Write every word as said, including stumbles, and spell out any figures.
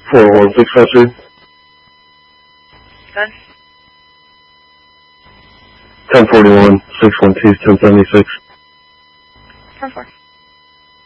four one six five three. Good. ten forty-one, six one two, ten seventy-six. ten four.